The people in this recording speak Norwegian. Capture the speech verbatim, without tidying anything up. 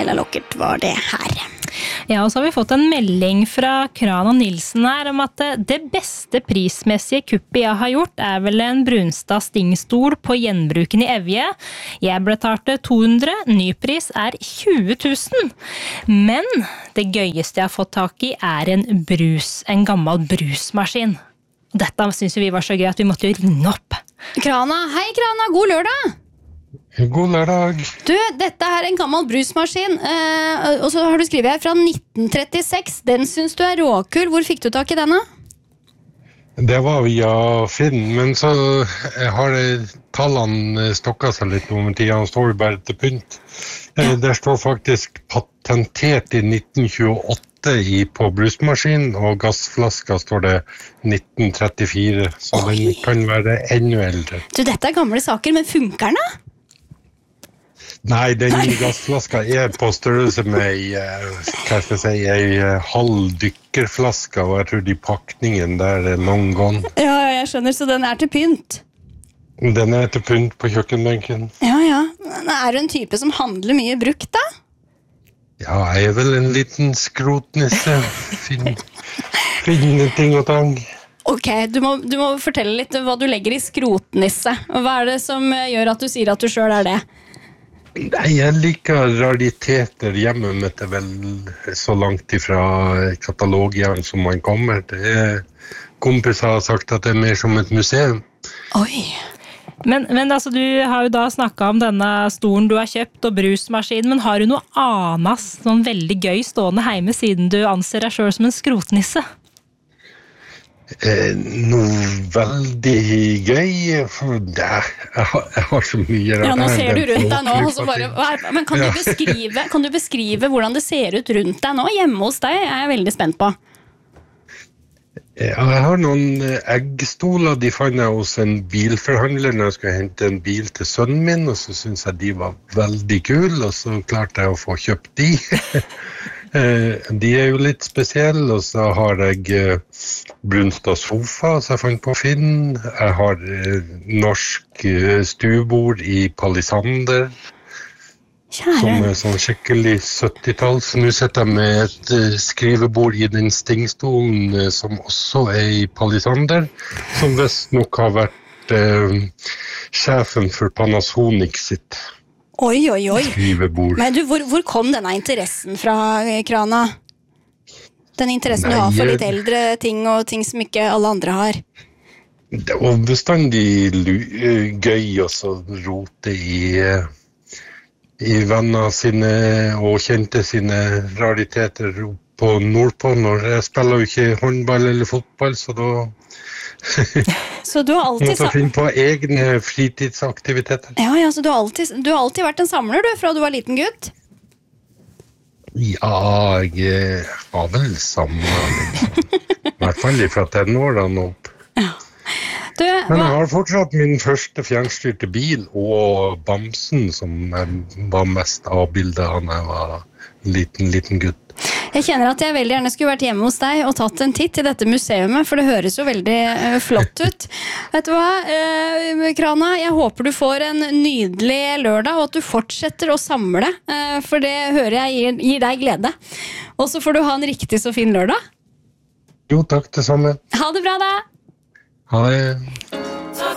Camilla Lockert var det her. Ja, og så har vi fått en melding fra Krana Nilsen her om at det beste prismessige kuppet jeg har gjort er vel en Brunstad Stingstol på gjenbruken i Evje. Jeg betalte to hundre, nypris er tjue tusen. Men det gøyeste jeg har fått tak i er en brus, en gammel brusmaskin. Dette synes vi var så gøy at vi måtte jo ringe opp. Krana, hei Krana, god lørdag! God lørdag. Du, dette er en gammel brusmaskin, eh, og så har du skrivet her fra nitten trettiseks. Den synes du er råkul. Hvor fikk du tak i denne? Det var via Finn, men så har det, tallene stokket seg litt over tiden, og står bare til pynt. Ja. Der står faktisk patentert i nitten tjueåtte i, på brusmaskin, og gassflaska står det nitten trettifire, så Oi. Den kan være enda eldre. Du, dette er gamle saker, men funker den da? Nei, den gassflaska er på størrelse med hva skal jeg si, en halv dykkerflaska, og jeg tror de pakningen der er long gone. Ja, jeg skjønner, så den er til pynt. Den er til pynt på kjøkkenbenken. Ja, ja. Er du en type som handler mye brukt da? Ja, jeg er vel en liten skrotnisse. Finne fin ting og tang. Ok, du må, du må fortelle litt hva du legger i skrotnisse. Hva er det som gjør at du sier at du selv er det? Nei, jeg liker rariteter hjemme, men det er vel så langt ifra katalogjern som man kommer. Det er, kompiser har sagt at det er mer som et museum. Oi! Men, men altså, du har jo da snakket om denne stolen du har kjøpt og brusmaskinen, men har du noe annet sånn veldig gøy stående hjemme siden du anser deg selv som en skrotnisse? Eh, noe veldig gøy, for det, jeg, har, jeg har så mye rart. Ja, nå ser du rundt deg nå, så bare, men kan du, beskrive, kan du beskrive hvordan det ser ut rundt deg nå, hjemme hos deg? Jeg er veldig spent på. Ja, jeg har noen eggstoler, de fant jeg hos en bilforhandler når jeg skulle hente en bil til sønnen min, og så synes jeg de var veldig kul, og så klarte jeg å få kjøpt de. De er jo litt spesielle, og så har jeg Brunstad sofa, så jeg fant på Finn. Jeg har norsk stuebord i palisander, Kjære. Som er sånn skikkelig syttitalls. Nå sitter jeg med et skrivebord i den stingstolen som også er i palisander, som visst nok har vært eh, sjefen for Panasonic sitt. Oi, oi, oi. Skrivebord. Men du, hvor, hvor kom denne interessen fra, Krana? Den interessen Nei, du har for litt eldre ting og ting som ikke alle andre har. Det var bestandig gøy å rote i, i venner sine og kjente sine rariteter på Nordpå. Når jeg spiller jo ikke håndball eller fotball, så da så du har alltid måtte finne på egne fritidsaktiviteter. Ja, ja, så du har, alltid, du har alltid vært en samler, du, fra du var liten gutt? Ja, jeg har vel samlet. I hvert fall fra tenårene opp. Ja. Du, Men jeg har fortsatt min første fjernstyrte bil, og Bamsen, som var mest avbildet av når jeg var en liten, liten gutt. Jeg kjenner at jeg veldig gjerne skulle vært hjemme hos deg og tatt en titt i dette museumet, for det høres jo veldig uh, flott ut. Vet du hva, uh, Krana, jeg håper du får en nydelig lørdag, og at du fortsetter å samle, uh, for det hører jeg gir, gir deg glede. Og så får du ha en riktig så fin lørdag. Jo, takk det samme. Ha det bra da! Ha det.